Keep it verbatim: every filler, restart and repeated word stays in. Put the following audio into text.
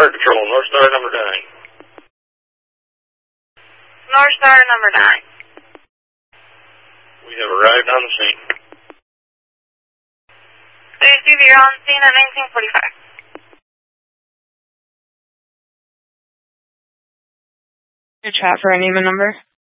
Fire Control, North Star number nine. North Star number nine. We have arrived on the scene. Please leave your on scene at nineteen forty-five. Your chat for a name and number.